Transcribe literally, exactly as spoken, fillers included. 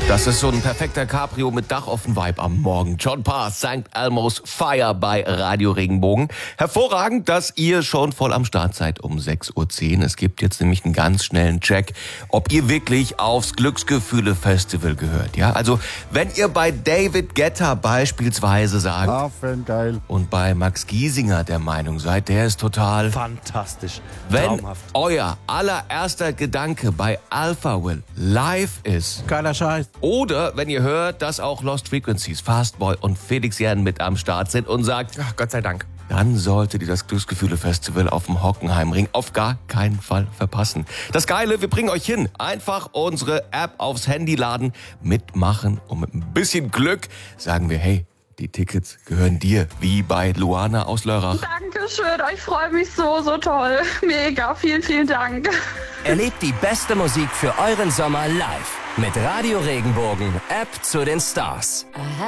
Das ist so ein perfekter Cabrio mit Dachoffen-Vibe am Morgen. John Parr, Sankt Elmo's Fire bei Radio Regenbogen. Hervorragend, dass ihr schon voll am Start seid um sechs Uhr zehn. Es gibt jetzt nämlich einen ganz schnellen Check, ob ihr wirklich aufs Glücksgefühle-Festival gehört. Ja, also wenn ihr bei David Guetta beispielsweise sagt Ah, fan, geil. und bei Max Giesinger der Meinung seid, der ist total Fantastisch. Wenn Traumhaft. euer allererster Gedanke bei Alpha Will live ist, Geiler Scheiß. oder wenn ihr hört, dass auch Lost Frequencies, Fastboy und Felix Jan mit am Start sind und sagt, Ach, Gott sei Dank. dann solltet ihr das Glücksgefühle-Festival auf dem Hockenheimring auf gar keinen Fall verpassen. Das Geile, wir bringen euch hin. Einfach unsere App aufs Handy laden, mitmachen und mit ein bisschen Glück sagen wir, hey, die Tickets gehören dir, wie bei Luana aus Lörrach. Dankeschön, ich freue mich so, so toll. Mega, vielen, vielen Dank. Erlebt die beste Musik für euren Sommer live mit Radio Regenbogen, App zu den Stars.